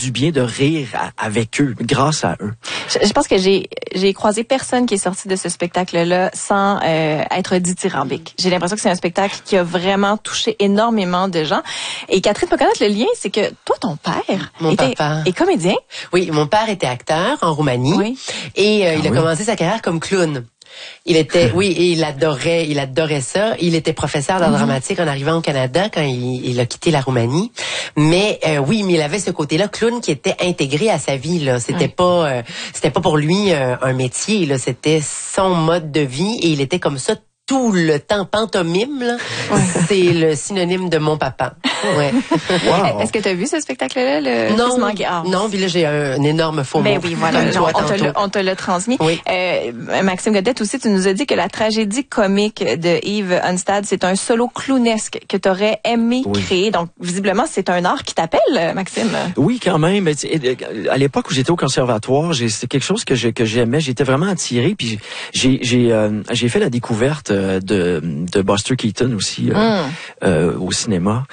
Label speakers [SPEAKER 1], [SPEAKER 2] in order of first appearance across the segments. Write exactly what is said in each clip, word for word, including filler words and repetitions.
[SPEAKER 1] du bien de rire à, avec eux, grâce à eux.
[SPEAKER 2] Je, je pense que j'ai j'ai croisé personne qui est sorti de ce spectacle-là sans euh, être dithyrambique. J'ai l'impression que c'est un spectacle qui a vraiment touché énormément de gens. Et Catherine peut connaître le lien, c'est que toi, ton père
[SPEAKER 3] mon
[SPEAKER 2] était,
[SPEAKER 3] papa.
[SPEAKER 2] est comédien.
[SPEAKER 3] Oui, mon père était acteur en Roumanie.
[SPEAKER 2] Oui.
[SPEAKER 3] Et euh,
[SPEAKER 1] Ah
[SPEAKER 3] il a
[SPEAKER 1] oui.
[SPEAKER 3] commencé sa carrière comme clown. Il était, oui, et il adorait, il adorait ça. Il était professeur d'art
[SPEAKER 2] Mm-hmm.
[SPEAKER 3] dramatique en arrivant au Canada quand il, il a quitté la Roumanie. Mais euh, oui, mais il avait ce côté-là clown qui était intégré à sa vie. Là, c'était
[SPEAKER 2] Oui.
[SPEAKER 3] pas, euh, c'était pas pour lui euh, un métier. Là, c'était son mode de vie et il était comme ça tout le temps. Pantomime, là, c'est le synonyme de mon papa. Ouais.
[SPEAKER 1] Wow.
[SPEAKER 2] Est-ce que tu as vu ce spectacle-là, le
[SPEAKER 3] Non,
[SPEAKER 2] Fils manqué? Ah.
[SPEAKER 3] non, puis là j'ai un, un énorme faux
[SPEAKER 2] Ben
[SPEAKER 3] mot.
[SPEAKER 2] oui, voilà.
[SPEAKER 3] Comme
[SPEAKER 2] Non,
[SPEAKER 3] toi,
[SPEAKER 2] on, te
[SPEAKER 3] tantôt.
[SPEAKER 2] l'a, on te l'a transmis.
[SPEAKER 3] Oui.
[SPEAKER 2] Euh, Maxime Godette aussi, tu nous as dit que la tragédie comique de Yves Hunstad, c'est un solo clownesque que tu aurais aimé
[SPEAKER 1] Oui.
[SPEAKER 2] créer. Donc, visiblement, c'est un art qui t'appelle, Maxime.
[SPEAKER 1] Oui, quand même. Mais, tu sais, à l'époque où j'étais au conservatoire, j'ai, c'est quelque chose que, je, que j'aimais. J'étais vraiment attiré. Puis j'ai, j'ai, euh, j'ai fait la découverte euh, de, de Buster Keaton aussi euh,
[SPEAKER 2] Mm.
[SPEAKER 1] euh, au cinéma.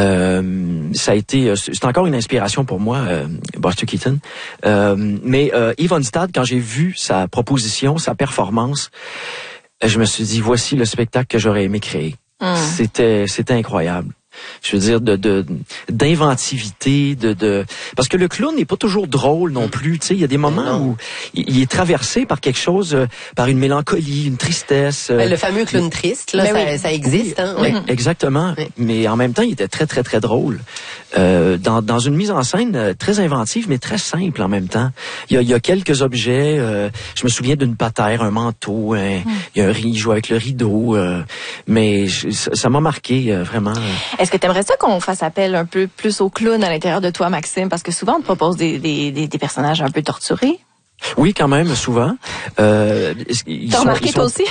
[SPEAKER 1] Euh, ça a été, c'est encore une inspiration pour moi, euh, Buster Keaton. Euh, mais euh, Yves Hunstad, quand j'ai vu sa proposition, sa performance, je me suis dit voici le spectacle que j'aurais aimé créer.
[SPEAKER 2] Mm.
[SPEAKER 1] C'était, c'était incroyable. Je veux dire de, de d'inventivité, de, de parce que le clown n'est pas toujours drôle non plus. Tu sais, il y a des moments
[SPEAKER 3] non.
[SPEAKER 1] où il, il est traversé par quelque chose, euh, par une mélancolie, une tristesse. euh,
[SPEAKER 3] Ben, le fameux clown triste, là,
[SPEAKER 2] Ben
[SPEAKER 3] ça,
[SPEAKER 2] oui.
[SPEAKER 3] ça existe. Hein,
[SPEAKER 1] oui,
[SPEAKER 3] oui.
[SPEAKER 1] exactement.
[SPEAKER 3] Oui.
[SPEAKER 1] Mais en même temps, il était très, très, très drôle. Euh, dans, dans une mise en scène euh, très inventive, mais très simple en même temps. Il y a, il y a quelques objets. Euh, je me souviens d'une patère, un manteau. Un, il y a un riz, il joue avec le rideau. Euh, mais je, ça, ça m'a marqué euh, vraiment.
[SPEAKER 2] Est-ce que tu aimerais ça qu'on fasse appel un peu plus au clown à l'intérieur de toi, Maxime? Parce que souvent, on te propose des, des, des, des personnages un peu torturés.
[SPEAKER 1] Oui, quand même, souvent. Euh, ils
[SPEAKER 2] T'as
[SPEAKER 1] sont-
[SPEAKER 2] remarqué
[SPEAKER 1] ils
[SPEAKER 2] toi
[SPEAKER 1] sont-
[SPEAKER 2] aussi?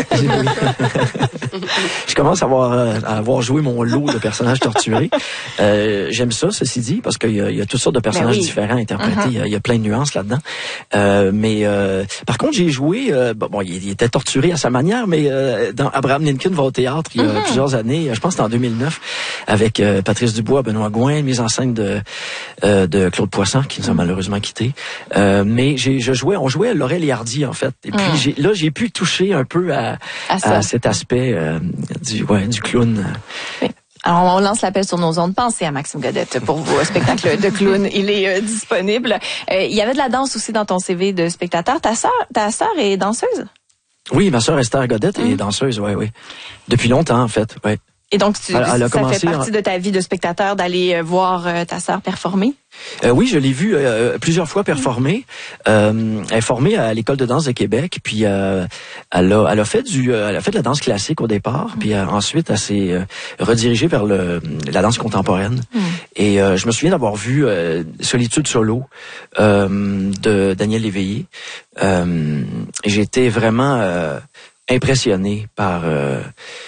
[SPEAKER 1] Je commence à avoir, euh, à avoir joué mon lot de personnages torturés. Euh, j'aime ça, ceci dit, parce qu'il y a, il y a toutes sortes de personnages
[SPEAKER 2] oui.
[SPEAKER 1] différents à interpréter.
[SPEAKER 2] Uh-huh.
[SPEAKER 1] il, y a, il y a plein de nuances là-dedans. Euh, mais euh, par contre, j'ai joué... Euh, bon, il, il était torturé à sa manière, mais euh, dans Abraham Lincoln va au théâtre il y a
[SPEAKER 2] Uh-huh.
[SPEAKER 1] plusieurs années, je pense que c'était en deux mille neuf, avec euh, Patrice Dubois, Benoît Gouin, mise en scène de, euh, de Claude Poisson, qui nous a malheureusement quittés. Euh, mais j'ai, je jouais, on jouait à Laurel et Hardy, en fait. Et puis
[SPEAKER 2] Mm.
[SPEAKER 1] j'ai, là, j'ai pu toucher un peu à,
[SPEAKER 2] À ça.
[SPEAKER 1] à cet aspect euh, du, ouais, du clown.
[SPEAKER 2] Alors, on lance l'appel sur nos ondes. Pensez à Maxime Godette pour vos spectacles de clown. Il est euh, disponible. Euh, il y avait de la danse aussi dans ton C V de spectateur. Ta sœur, ta sœur est danseuse?
[SPEAKER 1] Oui, ma sœur Esther Godette est danseuse, ouais, oui. Depuis longtemps, en fait, ouais.
[SPEAKER 2] Et donc, tu,
[SPEAKER 1] Elle- elle a
[SPEAKER 2] ça
[SPEAKER 1] commencé
[SPEAKER 2] fait partie
[SPEAKER 1] en-
[SPEAKER 2] de ta vie de spectateur d'aller euh, voir euh, ta sœur performer?
[SPEAKER 1] Euh, oui, je l'ai vue euh, plusieurs fois performer. Euh, elle est formée à l'école de danse de Québec, puis euh, elle a, elle a fait du, euh, elle a fait de la danse classique au départ, puis euh, ensuite elle s'est euh, redirigée vers le, la danse contemporaine.
[SPEAKER 2] Mm.
[SPEAKER 1] Et euh, je me souviens d'avoir vu euh, Solitude solo euh, de Daniel Léveillé. Euh, et j'ai été vraiment euh, impressionné par euh,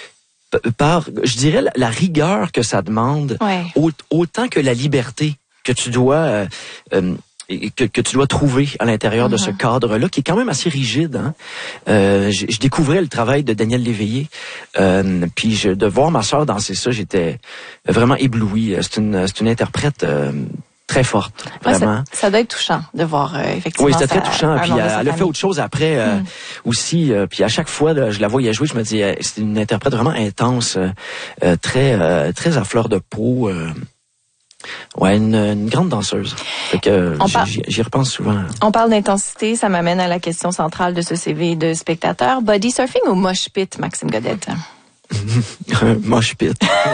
[SPEAKER 1] par, je dirais, la, la rigueur que ça demande,
[SPEAKER 2] Ouais.
[SPEAKER 1] au- autant que la liberté que tu dois euh, euh, que, que tu dois trouver à l'intérieur de ce cadre-là, qui est quand même assez rigide. Hein? Euh, je, je découvrais le travail de Daniel Léveillé, euh, puis je, de voir ma sœur danser ça, j'étais vraiment ébloui. C'est une, c'est une interprète euh, très forte,
[SPEAKER 2] Ouais,
[SPEAKER 1] vraiment.
[SPEAKER 2] ça, ça doit être touchant de voir euh, effectivement.
[SPEAKER 1] Oui, c'était
[SPEAKER 2] sa-
[SPEAKER 1] très touchant.
[SPEAKER 2] un
[SPEAKER 1] Puis
[SPEAKER 2] membre de
[SPEAKER 1] elle,
[SPEAKER 2] sa
[SPEAKER 1] elle a fait
[SPEAKER 2] famille.
[SPEAKER 1] autre chose après euh,
[SPEAKER 2] Mm.
[SPEAKER 1] aussi. Euh, puis à chaque fois, là, je la voyais jouer, je me dis, euh, c'est une interprète vraiment intense, euh, euh, très, euh, très à fleur de peau. Euh, ouais, une, une grande danseuse. Fait que euh,
[SPEAKER 2] On
[SPEAKER 1] j'y,
[SPEAKER 2] par-
[SPEAKER 1] j'y- j'y repense souvent.
[SPEAKER 2] On parle d'intensité, ça m'amène à la question centrale de ce C V de spectateur. Body surfing ou mosh pit, Maxime Godette?
[SPEAKER 1] Mosh pit.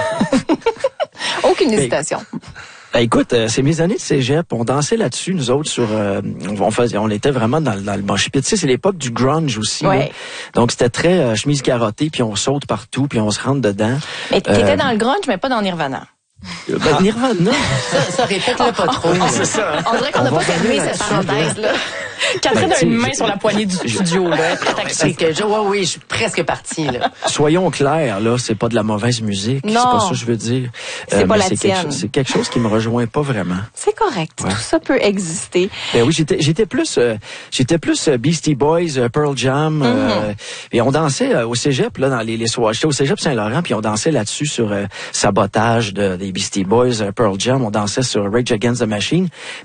[SPEAKER 2] Aucune
[SPEAKER 1] Mais-
[SPEAKER 2] hésitation.
[SPEAKER 1] Ben, écoute, euh, c'est mes années de cégep. On dansait là-dessus, nous autres, sur. Euh, on, faisait, on était vraiment dans, dans le mosh pit. Tu sais, c'est l'époque du grunge aussi.
[SPEAKER 2] Ouais.
[SPEAKER 1] Là. Donc c'était très euh, chemise carottée, puis on saute partout, puis on se rentre dedans.
[SPEAKER 2] Mais t'étais
[SPEAKER 1] Euh,
[SPEAKER 2] dans le grunge, mais pas dans Nirvana.
[SPEAKER 1] Ben, Nirvana.
[SPEAKER 3] Ça, ça répète-le pas trop.
[SPEAKER 1] c'est ça. Hein?
[SPEAKER 2] On dirait qu'on
[SPEAKER 1] On
[SPEAKER 2] n'a
[SPEAKER 1] va
[SPEAKER 2] pas fermé
[SPEAKER 1] revenir
[SPEAKER 2] cette
[SPEAKER 1] là-dessus,
[SPEAKER 2] parenthèse-là. Catherine
[SPEAKER 1] Ben,
[SPEAKER 2] a une
[SPEAKER 1] tu sais,
[SPEAKER 2] main
[SPEAKER 1] je-
[SPEAKER 2] sur la poignée du studio, là.
[SPEAKER 3] C'est que, je, ouais, oui, je suis presque partie, là.
[SPEAKER 1] Soyons clairs, là, c'est pas de la mauvaise musique.
[SPEAKER 2] Non.
[SPEAKER 1] C'est pas ça que je veux dire.
[SPEAKER 2] C'est pas
[SPEAKER 1] mais
[SPEAKER 2] la
[SPEAKER 1] c'est quelque
[SPEAKER 2] tienne.
[SPEAKER 1] chose- C'est quelque chose qui me rejoint pas vraiment.
[SPEAKER 2] C'est correct.
[SPEAKER 1] Ouais.
[SPEAKER 2] Tout ça peut exister.
[SPEAKER 1] Ben oui, j'étais, j'étais plus, euh, j'étais plus euh, Beastie Boys, euh, Pearl Jam, euh, et on dansait euh, au cégep là dans les, les soirs. J'étais au cégep Saint-Laurent, puis on dansait là-dessus sur euh, Sabotage de, des Beastie Boys, euh, Pearl Jam. On dansait sur Rage Against the Machine.